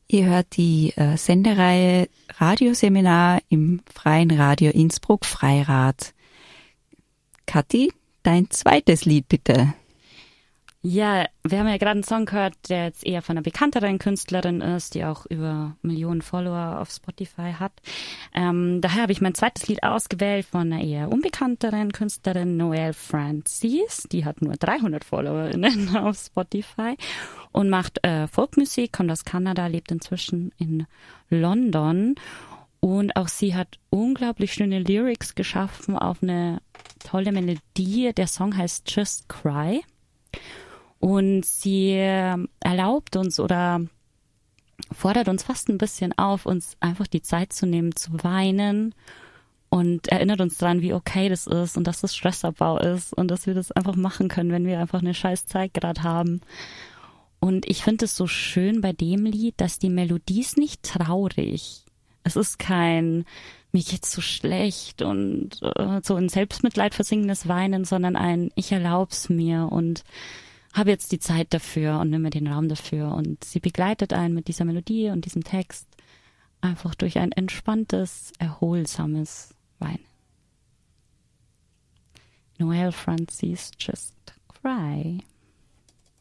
Ihr hört die Sendereihe Radioseminar im Freien Radio Innsbruck Freirad. Kathi, dein zweites Lied bitte. Ja, wir haben ja gerade einen Song gehört, der jetzt eher von einer bekannteren Künstlerin ist, die auch über Millionen Follower auf Spotify hat. Daher habe ich mein zweites Lied ausgewählt von einer eher unbekannteren Künstlerin, Noelle Francis. Die hat nur 300 FollowerInnen auf Spotify und macht Folkmusik, kommt aus Kanada, lebt inzwischen in London. Und auch sie hat unglaublich schöne Lyrics geschaffen auf eine tolle Melodie. Der Song heißt Just Cry. Und sie erlaubt uns oder fordert uns fast ein bisschen auf, uns einfach die Zeit zu nehmen, zu weinen und erinnert uns daran, wie okay das ist und dass das Stressabbau ist und dass wir das einfach machen können, wenn wir einfach eine scheiß Zeit gerade haben. Und ich finde es so schön bei dem Lied, dass die Melodie ist nicht traurig. Es ist kein mir geht's so schlecht und so in Selbstmitleid versinkendes Weinen, sondern ein ich erlaub's mir und habe jetzt die Zeit dafür und nehme mir den Raum dafür. Und sie begleitet einen mit dieser Melodie und diesem Text einfach durch ein entspanntes, erholsames Weinen. Noelle Francis, Just Cry.